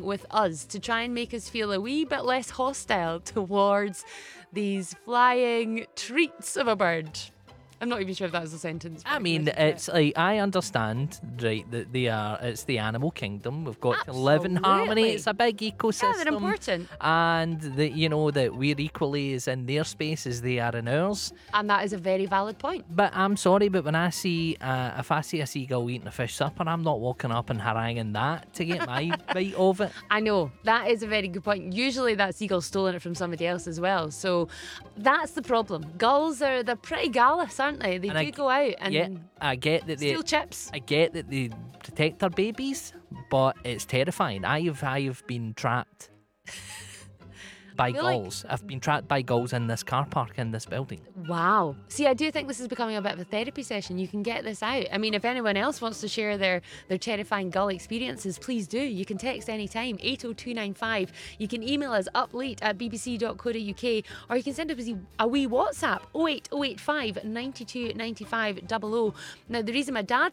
with us to try and make us feel a wee bit less hostile towards these flying treats of a bird. I'm not even sure if that was a sentence. I mean, it's like, I understand, right, that it's the animal kingdom. We've got to live in harmony. It's a big ecosystem. Yeah, they're important. And that we're equally as in their space as they are in ours. And that is a very valid point. But I'm sorry, but when I see, if I see a seagull eating a fish supper, I'm not walking up and haranguing that to get my bite of it. I know, that is a very good point. Usually that seagull's stolen it from somebody else as well. So that's the problem. Gulls they're pretty gallous, aren't they? They do go out and I get that steal chips. I get that they protect their babies, but it's terrifying. I have been trapped by gulls. I've been trapped by gulls in this car park in this building. Wow. See, I do think this is becoming a bit of a therapy session. You can get this out. I mean, if anyone else wants to share their terrifying gull experiences, please do. You can text anytime, 80295. You can email us uplate@bbc.co.uk, or you can send us a wee WhatsApp, 08085 92 95 00. Now, the reason my dad